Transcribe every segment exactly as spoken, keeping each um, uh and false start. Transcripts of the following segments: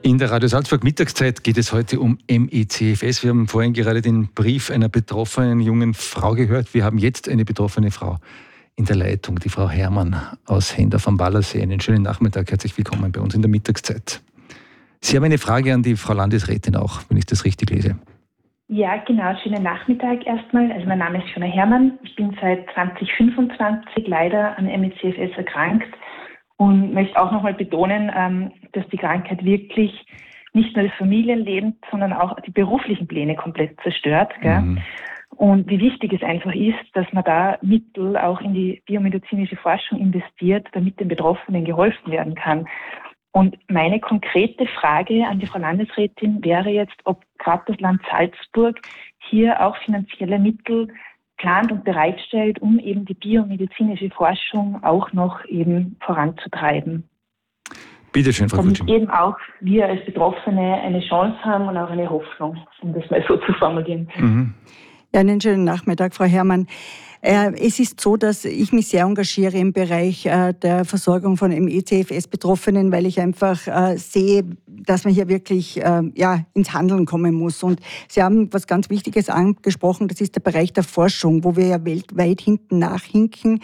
In der Radio Salzburg Mittagszeit geht es heute um M E C F S. Wir haben vorhin gerade den Brief einer betroffenen jungen Frau gehört. Wir haben jetzt eine betroffene Frau in der Leitung, die Frau Herrmann aus Hendorf am Wallersee. Einen schönen Nachmittag, herzlich willkommen bei uns in der Mittagszeit. Sie haben eine Frage an die Frau Landesrätin auch, wenn ich das richtig lese. Ja, genau. Schönen Nachmittag erstmal. Also mein Name ist Fiona Herrmann. Ich bin seit zwanzig fünfundzwanzig leider an M E C F S erkrankt und möchte auch nochmal betonen, dass die Krankheit wirklich nicht nur das Familienleben, sondern auch die beruflichen Pläne komplett zerstört. Gell? Mhm. Und wie wichtig es einfach ist, dass man da Mittel auch in die biomedizinische Forschung investiert, damit den Betroffenen geholfen werden kann. Und meine konkrete Frage an die Frau Landesrätin wäre jetzt, ob gerade das Land Salzburg hier auch finanzielle Mittel plant und bereitstellt, um eben die biomedizinische Forschung auch noch eben voranzutreiben. Bitte schön, Frau Damit Kutschin. eben auch wir als Betroffene eine Chance haben und auch eine Hoffnung, um das mal so zu formulieren. Mhm. Ja, einen schönen Nachmittag, Frau Herrmann. Es ist so, dass ich mich sehr engagiere im Bereich der Versorgung von M E C F S-Betroffenen, weil ich einfach sehe, dass man hier wirklich ja, ins Handeln kommen muss. Und Sie haben was ganz Wichtiges angesprochen, das ist der Bereich der Forschung, wo wir ja weltweit hinten nachhinken.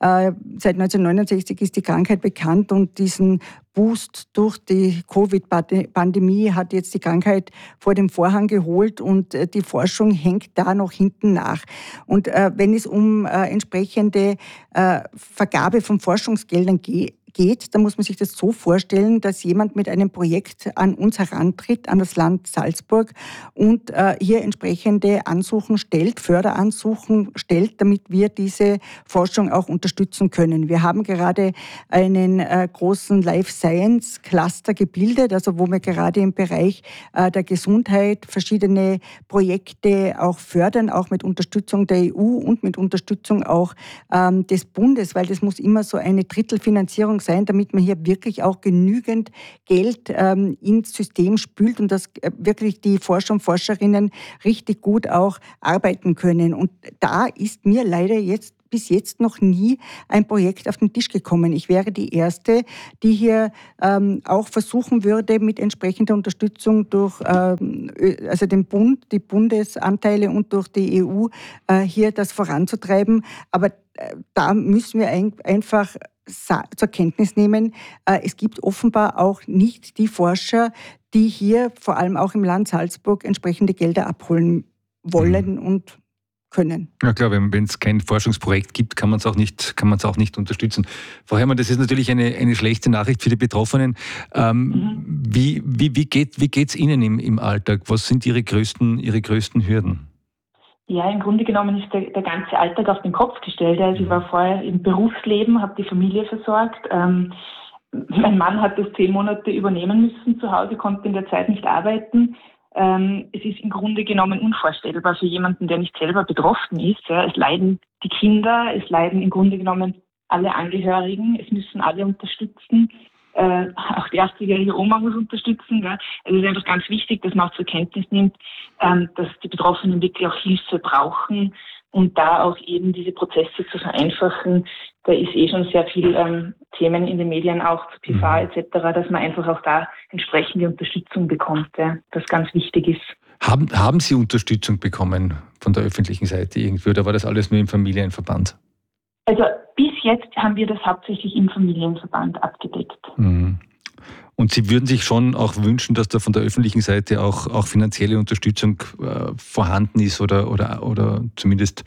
Seit neunzehnhundertneunundsechzig ist die Krankheit bekannt und diesen Boost durch die Covid-Pandemie hat jetzt die Krankheit vor dem Vorhang geholt und die Forschung hängt da noch hinten nach. Und äh, wenn es um äh, entsprechende äh, Vergabe von Forschungsgeldern geht, geht, dann muss man sich das so vorstellen, dass jemand mit einem Projekt an uns herantritt, an das Land Salzburg und äh, hier entsprechende Ansuchen stellt, Förderansuchen stellt, damit wir diese Forschung auch unterstützen können. Wir haben gerade einen äh, großen Life Science Cluster gebildet, also wo wir gerade im Bereich äh, der Gesundheit verschiedene Projekte auch fördern, auch mit Unterstützung der E U und mit Unterstützung auch ähm, des Bundes, weil das muss immer so eine Drittelfinanzierung sein, damit man hier wirklich auch genügend Geld ähm, ins System spült und dass äh, wirklich die Forscher und Forscherinnen richtig gut auch arbeiten können. Und da ist mir leider jetzt bis jetzt noch nie ein Projekt auf den Tisch gekommen. Ich wäre die Erste, die hier ähm, auch versuchen würde, mit entsprechender Unterstützung durch ähm, also den Bund, die Bundesanteile und durch die E U äh, hier das voranzutreiben. Aber äh, da müssen wir ein, einfach zur Kenntnis nehmen, äh, es gibt offenbar auch nicht die Forscher, die hier vor allem auch im Land Salzburg entsprechende Gelder abholen wollen mhm. und können. Ja klar, wenn es kein Forschungsprojekt gibt, kann man es auch nicht, kann man es auch nicht unterstützen. Frau Herrmann, das ist natürlich eine, eine schlechte Nachricht für die Betroffenen. Ähm, mhm. Wie, wie, wie geht wie geht's Ihnen im, im Alltag? Was sind Ihre größten, Ihre größten Hürden? Ja, im Grunde genommen ist der, der ganze Alltag auf den Kopf gestellt. Also ich war vorher im Berufsleben, habe die Familie versorgt. Ähm, mein Mann hat das zehn Monate übernehmen müssen zu Hause, konnte in der Zeit nicht arbeiten. Ähm, es ist im Grunde genommen unvorstellbar für jemanden, der nicht selber betroffen ist. Ja. Es leiden die Kinder, es leiden im Grunde genommen alle Angehörigen, es müssen alle unterstützen. Äh, auch die achtzigjährige Oma muss unterstützen. Gell? Also es ist einfach ganz wichtig, dass man auch zur Kenntnis nimmt, ähm, dass die Betroffenen wirklich auch Hilfe brauchen und da auch eben diese Prozesse zu vereinfachen. Da ist eh schon sehr viel ähm, Themen in den Medien, auch zu P V et cetera, dass man einfach auch da entsprechende Unterstützung bekommt, ja, das ganz wichtig ist. Haben, haben Sie Unterstützung bekommen von der öffentlichen Seite irgendwie oder war das alles nur im Familienverband? Also bis jetzt haben wir das hauptsächlich im Familienverband abgedeckt. Mhm. Und Sie würden sich schon auch wünschen, dass da von der öffentlichen Seite auch, auch finanzielle Unterstützung äh, vorhanden ist oder, oder, oder zumindest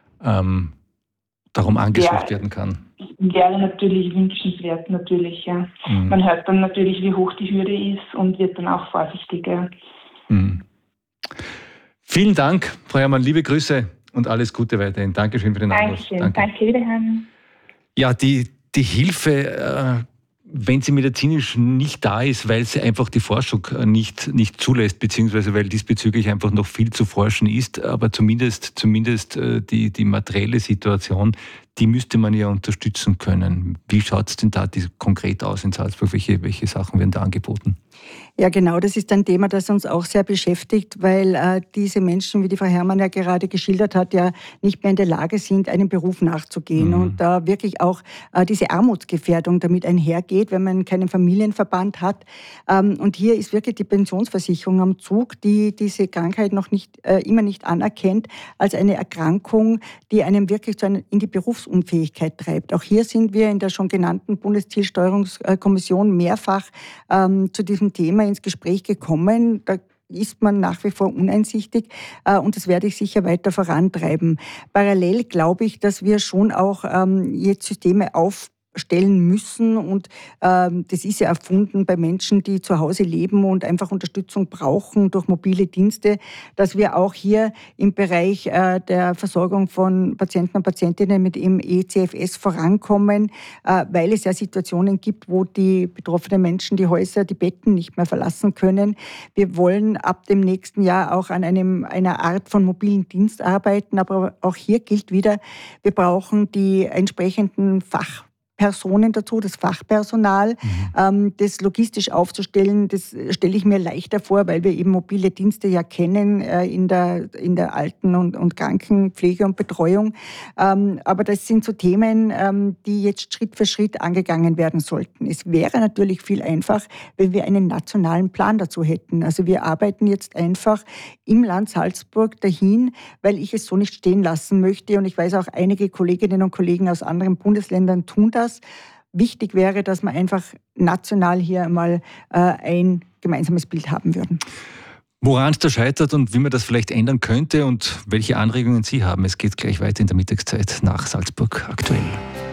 ähm, darum angesucht ja, werden kann? Wäre natürlich wünschenswert, natürlich. Ja. Mhm. Man hört dann natürlich, wie hoch die Hürde ist und wird dann auch vorsichtiger. Mhm. Vielen Dank, Frau Herrmann, liebe Grüße. Und alles Gute weiterhin. Dankeschön für den Anruf. Dankeschön. Danke. Danke, wiederhören. Ja, die, die Hilfe, äh, wenn sie medizinisch nicht da ist, weil sie einfach die Forschung nicht, nicht zulässt, beziehungsweise weil diesbezüglich einfach noch viel zu forschen ist, aber zumindest, zumindest äh, die, die materielle Situation, die müsste man ja unterstützen können. Wie schaut es denn da konkret aus in Salzburg? Welche, welche Sachen werden da angeboten? Ja, genau, das ist ein Thema, das uns auch sehr beschäftigt, weil äh, diese Menschen, wie die Frau Herrmann ja gerade geschildert hat, ja nicht mehr in der Lage sind, einem Beruf nachzugehen. Mhm. Und da äh, wirklich auch äh, diese Armutsgefährdung damit einhergeht, wenn man keinen Familienverband hat. Ähm, und hier ist wirklich die Pensionsversicherung am Zug, die diese Krankheit noch nicht, äh, immer nicht anerkennt als eine Erkrankung, die einem wirklich zu einer, in die Berufsunfähigkeit treibt. Auch hier sind wir in der schon genannten Bundeszielsteuerungskommission mehrfach ähm, zu diesem Thema ins Gespräch gekommen. Da ist man nach wie vor uneinsichtig und das werde ich sicher weiter vorantreiben. Parallel glaube ich, dass wir schon auch ähm, jetzt Systeme aufstellen müssen und ähm, das ist ja erfunden bei Menschen, die zu Hause leben und einfach Unterstützung brauchen durch mobile Dienste, dass wir auch hier im Bereich äh, der Versorgung von Patienten und Patientinnen mit dem E C F S vorankommen, äh, weil es ja Situationen gibt, wo die betroffenen Menschen die Häuser, die Betten nicht mehr verlassen können. Wir wollen ab dem nächsten Jahr auch an einem, einer Art von mobilen Dienst arbeiten, aber auch hier gilt wieder, wir brauchen die entsprechenden Fach Personen dazu, das Fachpersonal, mhm. ähm, das logistisch aufzustellen, das stelle ich mir leichter vor, weil wir eben mobile Dienste ja kennen äh, in der, in der Alten- und, und Krankenpflege und Betreuung. Ähm, aber das sind so Themen, ähm, die jetzt Schritt für Schritt angegangen werden sollten. Es wäre natürlich viel einfach, wenn wir einen nationalen Plan dazu hätten. Also wir arbeiten jetzt einfach im Land Salzburg dahin, weil ich es so nicht stehen lassen möchte. Und ich weiß auch, einige Kolleginnen und Kollegen aus anderen Bundesländern tun das. Wichtig wäre, dass wir einfach national hier einmal äh, ein gemeinsames Bild haben würden. Woran es da scheitert und wie man das vielleicht ändern könnte und welche Anregungen Sie haben, es geht gleich weiter in der Mittagszeit nach Salzburg aktuell.